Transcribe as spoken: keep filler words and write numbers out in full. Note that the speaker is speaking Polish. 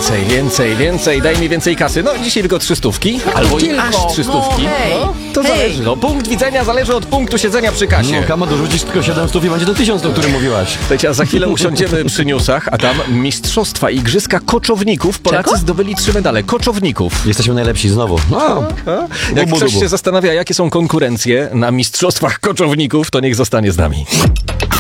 Więcej, więcej, więcej, daj mi więcej kasy. No, dzisiaj tylko trzy stówki, albo i tylko. aż trzy stówki. No, hej. No, to Hej. zależy. No, punkt widzenia zależy od punktu siedzenia przy kasie. No, Kama, dorzucisz tylko siedem stów i będzie to tysiąc, o którym mówiłaś. Słuchajcie, a za chwilę usiądziemy przy newsach, a tam mistrzostwa igrzyska koczowników. Polacy Czego? zdobyli trzy medale. Koczowników. Jesteśmy najlepsi znowu. No, Jak dubu, ktoś dubu. się zastanawia, jakie są konkurencje na mistrzostwach koczowników, to niech zostanie z nami.